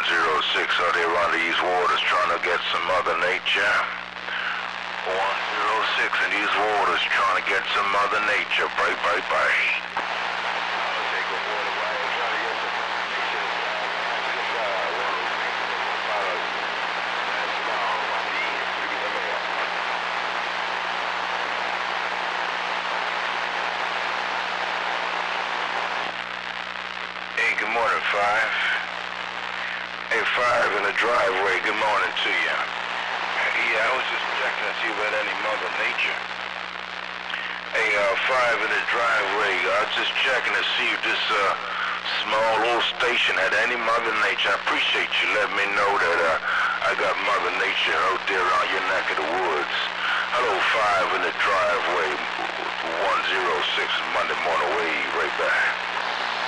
106 out there on these waters trying to get some Mother Nature. 106 in these waters trying to get some Mother Nature. Bye, bye, bye. Hey, good morning, Five. Hey, Five in the driveway, good morning to you. Yeah, I was just checking to see if we had any Mother Nature. Hey, Five in the driveway, I was just checking to see if this small little station had any Mother Nature. I appreciate you letting me know that I got Mother Nature out there around your neck of the woods. Hello, Five in the driveway, 106 Monday morning wave, right back.